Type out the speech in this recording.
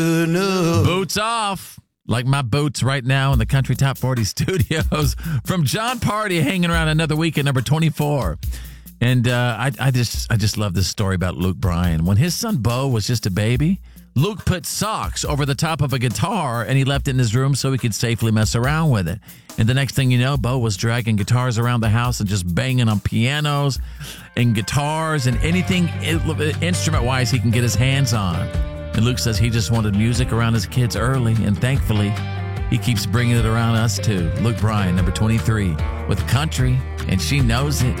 Boots off. Like my boots right now in the Country Top 40 studios from John Party hanging around another week at number 24. And I just love this story about Luke Bryan. When his son Bo was just a baby, Luke put socks over the top of a guitar and he left it in his room so he could safely mess around with it. And the next thing you know, Bo was dragging guitars around the house and just banging on pianos and guitars and anything instrument-wise he can get his hands on. And Luke says he just wanted music around his kids early, and thankfully, he keeps bringing it around us too. Luke Bryan, number 23, with country, and she knows it.